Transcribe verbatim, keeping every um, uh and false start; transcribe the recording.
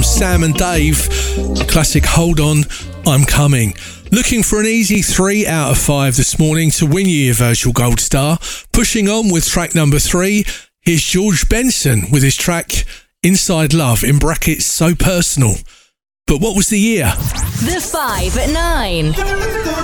Sam and Dave. The classic Hold On, I'm Coming. Looking for an easy three out of five this morning to win you your virtual gold star. Pushing on with track number three, here's George Benson with his track Inside Love, in brackets, So Personal. But what was the year? The five at nine.